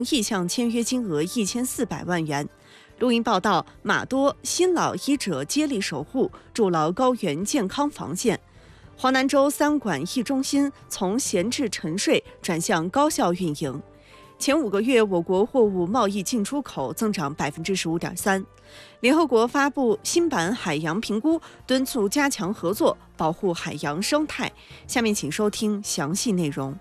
意向签约金额1400万元。录音报道：马多新老医者接力守护，筑牢高原健康防线。华南州3管一中心从闲置沉睡转向高效运营。前5个月，我国货物贸易进出口增长15.3%。联合国发布新版海洋评估，敦促加强合作，保护海洋生态。下面请收听详细内容。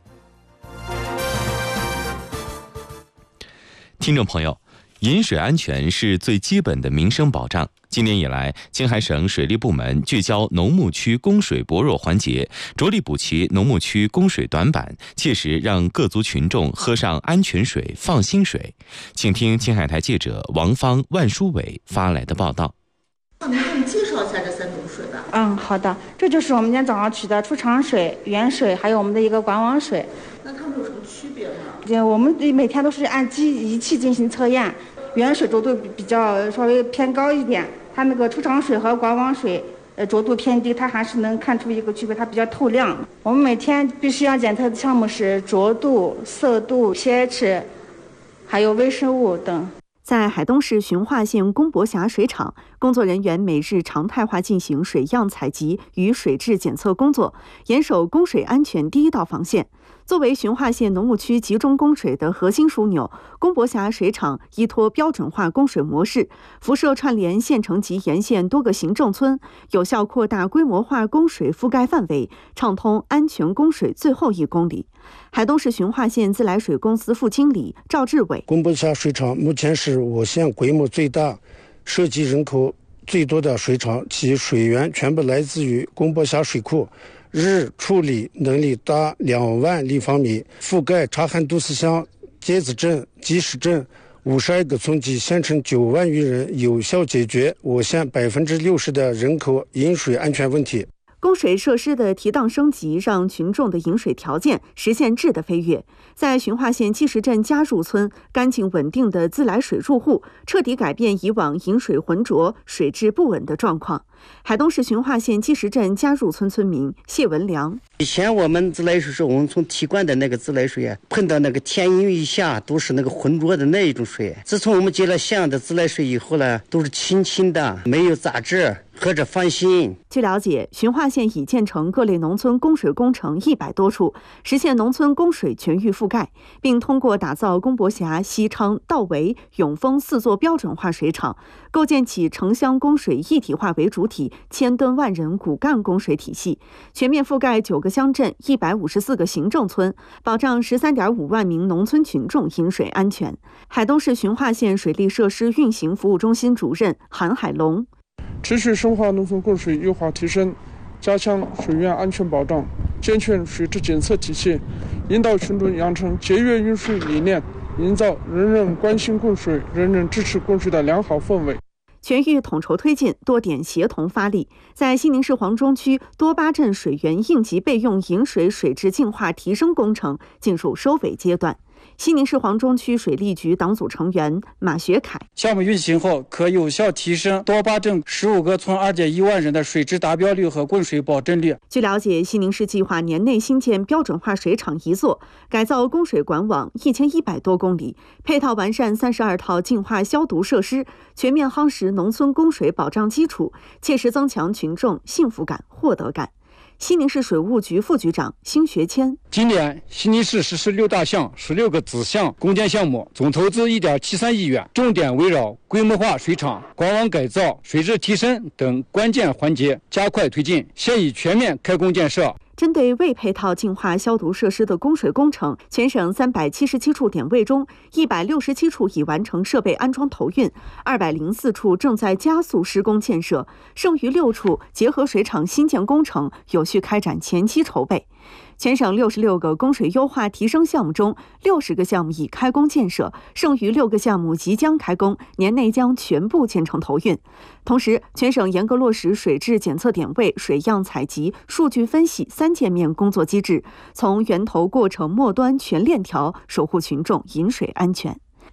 听众朋友，饮水安全是最基本的民生保障。今年以来，青海省水利部门聚焦农牧区供水薄弱环节，着力补齐农牧区供水短板，切实让各族群众喝上安全水、放心水。请听青海台记者王芳、万书伟发来的报道。 您给我们介绍一下这3种水吧。 好的，这就是我们今天早上取的出厂水、原水，还有我们的一个管网水。 那它们有什么区别吗？ 我们每天都是按仪器进行测验，原水浊度比较稍微偏高一点，它那个出厂水和管网水浊度偏低，它还是能看出一个区别，它比较透亮。我们每天必须要检测的项目是浊度、色度、pH， 还有微生物等。 在海东市循化县公博峡水厂，工作人员每日常态化进行水样采集与水质检测工作，严守供水安全第一道防线。作为循化县农牧区集中供水的核心枢纽，公博峡水厂依托标准化供水模式，辐射串联县城及沿线多个行政村，有效扩大规模化供水覆盖范围，畅通安全供水最后1公里。海东市循化县自来水公司副经理赵志伟： 公博峡水厂目前是我县规模最大、涉及人口最多的水厂，其水源全部来自于公博峡水库，日处理能力达2万立方米，覆盖察罕都市乡、碣子镇、集市镇52个村及县城9万余人，有效解决我县60%的人口饮水安全问题。 供水设施的提档升级，让群众的饮水条件实现质的飞跃。在循化县积石镇嘉入村，干净稳定的自来水入户，彻底改变以往饮水浑浊、水质不稳的状况。海东市循化县积石镇嘉入村村民谢文良： 以前我们自来水是我们从提灌的那个自来水喷到那个天阴以下都是那个浑浊的那一种水。自从我们接了县的自来水以后呢，都是清清的，没有杂质，喝着放心。 据了解，循化县已建成各类农村供水工程100多处，实现农村供水全域覆盖，并通过打造公博峡、西昌、道围、永丰4座标准化水厂，构建起城乡供水一体化为主体1000吨万人骨干供水体系，全面覆盖9个乡镇、154个行政村，保障13.5万名农村群众饮水安全。海东市循化县水利设施运行服务中心主任韩海龙： 持续深化农村供水优化提升，加强水源安全保障，健全水质检测体系，引导群众养成节约用水理念，营造人人关心供水、人人支持供水的良好氛围。 全域统筹推进，多点协同发力。在西宁市黄中区多巴镇水源应急备用饮水水质净化提升工程进入收尾阶段。西宁市黄中区水利局党组成员马学凯： 项目运行后，可有效提升多巴镇15个村2.1万人的水质达标率和供水保证率。 据了解，西宁市计划年内新建标准化水厂1座，改造供水管网1100多公里，配套完善32套净化消毒设施，全面夯实农村供水保障基础，切实增强群众幸福感、获得感。西宁市水务局副局长辛学谦： 今年西宁市实施6大项、16个子项攻坚项目，总投资1.73亿元，重点围绕规模化水厂、管网改造、水质提升等关键环节加快推进，现已全面开工建设。 针对未配套净化消毒设施的供水工程，全省377处点位中，167处已完成设备安装投运，204处正在加速施工建设，剩余6处结合水厂新建工程有序开展前期筹备。全省66个供水优化提升项目中，60个项目已开工建设，剩余6个项目即将开工，年内将全部建成投运。同时，全省严格落实水质检测点位、水样采集、数据分析3界面工作机制，从源头过程末端全链条守护群众饮水安全。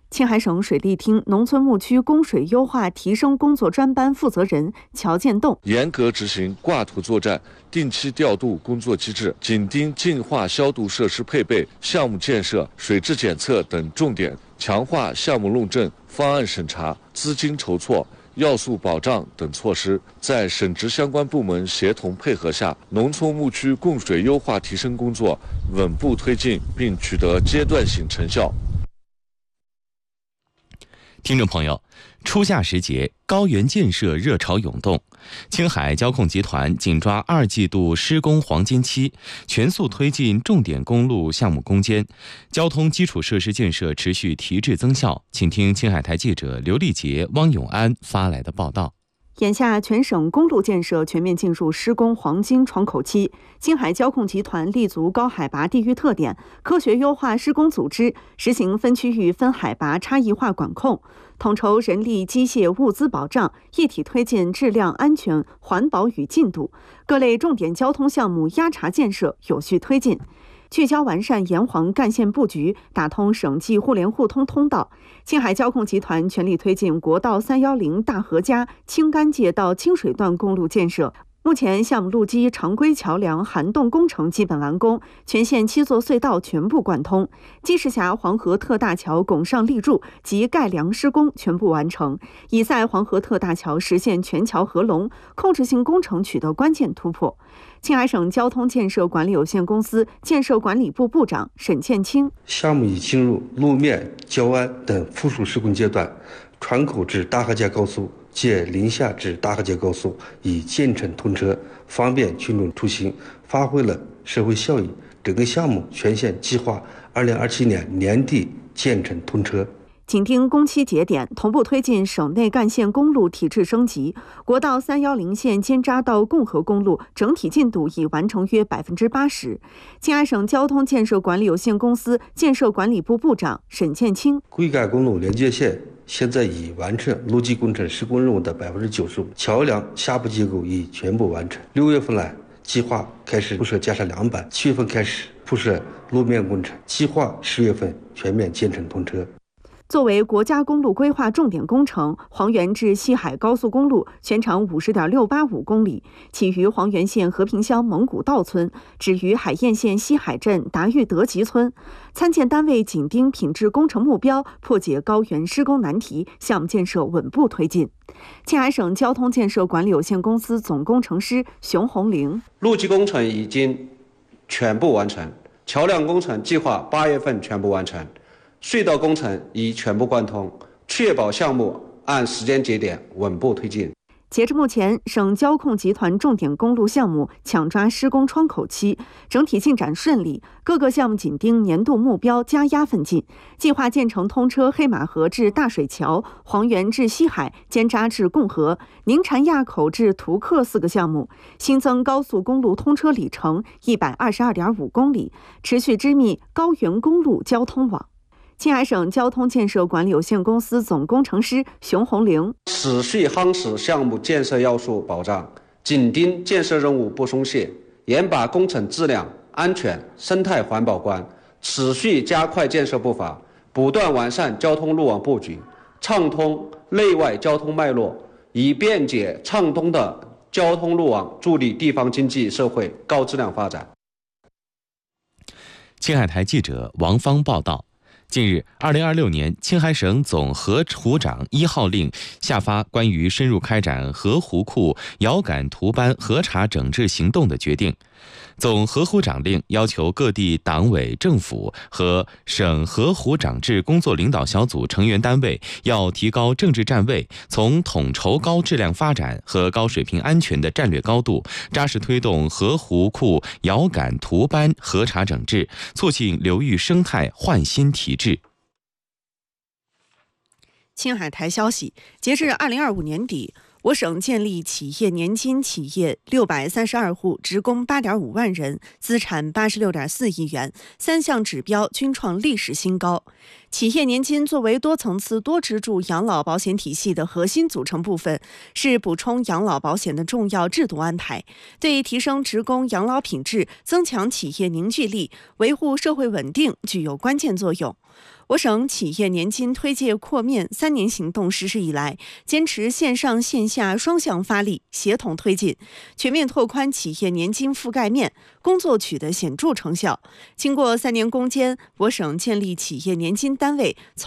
青海省水利厅农村牧区供水优化提升工作专班负责人乔建栋， 严格执行挂土作战、定期调度工作机制，紧盯净化消毒设施配备、项目建设、水质检测等重点，强化项目论证、方案审查、资金筹措、要素保障等措施，在省直相关部门协同配合下，农村牧区供水优化提升工作稳步推进，并取得阶段性成效。 听众朋友，初夏时节，高原建设热潮涌动，青海交控集团紧抓2季度施工黄金期，全速推进重点公路项目攻坚，交通基础设施建设持续提质增效。请听青海台记者刘丽杰、汪永安发来的报道。 眼下，全省公路建设全面进入施工黄金窗口期。青海交控集团立足高海拔地域特点，科学优化施工组织，实行分区域、分海拔差异化管控，统筹人力、机械、物资保障，一体推进质量、安全、环保与进度。各类重点交通项目压茬建设有序推进。聚焦完善沿黄干线布局，打通省际互联互通通道。青海交控集团全力推进国道310大合嘉青甘界到清水段公路建设。目前，项目路基、常规桥梁、涵洞工程基本完工，全线7座隧道全部贯通。积石峡黄河特大桥拱上立柱及盖梁施工全部完成，已在黄河特大桥实现全桥合龙，控制性工程取得关键突破。青海省交通建设管理有限公司建设管理部部长沈建清： 项目已进入路面、交安等附属施工阶段，船口至大合嘉高速借临夏至大合嘉高速已建成通车，方便群众出行，发挥了社会效益。整个项目全线计划2027年年底建成通车。 紧盯工期节点，同步推进省内干线公路体制升级。国道310线尖扎到共和公路整体进度已完成约80%。青海省交通建设管理有限公司建设管理部部长沈建清： 贵干公路连接线现在已完成路基工程施工任务的95%，桥梁下部结构已全部完成。6月份来计划开始铺设架设梁板，7月份开始铺设路面工程，计划10月份全面建成通车。 作为国家公路规划重点工程，黄原至西海高速公路全长50.685公里，起于黄原县和平乡蒙古道村，止于海晏县西海镇达裕德集村。参建单位紧盯品质工程目标，破解高原施工难题，项目建设稳步推进。青海省交通建设管理有限公司总工程师熊红玲： 路基工程已经全部完成，桥梁工程计划8月份全部完成。隧道工程已全部贯通，确保项目按时间节点稳步推进。 截至目前，省交控集团重点公路项目抢抓施工窗口期，整体进展顺利，各个项目紧盯年度目标，加压奋进。计划建成通车黑马河至大水桥、黄原至西海、尖扎至共和、宁禅垭口至图克4个项目，新增高速公路通车里程122.5公里，持续织密高原公路交通网。青海省交通建设管理有限公司总工程师熊红玲： 持续夯实项目建设要素保障，紧盯建设任务不松懈，严把工程质量、安全、生态环保关，持续加快建设步伐，不断完善交通路网布局，畅通内外交通脉络，以便捷畅通的交通路网助力地方经济社会高质量发展。 青海台记者王芳报道。近日，2026年青海省总河湖长1号令下发关于深入开展河湖库遥感图斑核查整治行动的决定。总河湖长令要求各地党委政府和省河湖长治工作领导小组成员单位要提高政治站位，从统筹高质量发展和高水平安全的战略高度，扎实推动河湖库遥感图斑核查整治，促进流域生态焕新提质。 青海台消息，截至2025年底，我省建立企业年金企业632户，职工8.5万人，资产86.4亿元，3项指标均创历史新高。企业年金作为多层次多支柱养老保险体系的核心组成部分，是补充养老保险的重要制度安排，对提升职工养老品质、增强企业凝聚力、维护社会稳定具有关键作用。 我省企业年金推介扩面3年行动实施以来，坚持线上线下双向发力，协同推进，全面拓宽企业年金覆盖面，工作取得显著成效。经过3年攻坚，我省建立企业年金单位从